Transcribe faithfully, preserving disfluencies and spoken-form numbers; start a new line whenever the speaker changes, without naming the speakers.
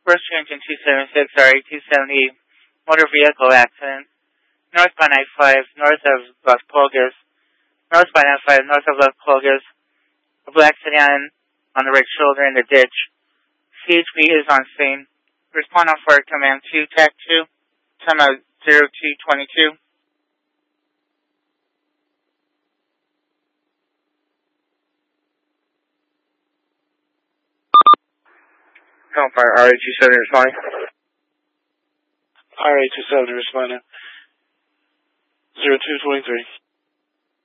First engine two seventy-six, R A two seventy, motor vehicle accident, northbound I five, north of Las Pulgas, northbound I five, north of Las Pulgas, a black sedan on the right shoulder in the ditch. C H P is on scene. Respond on fire command two, T A C two, time out zero two twenty-two.
Fire R A two seventy responding.
R A two seventy responding. zero two twenty-three.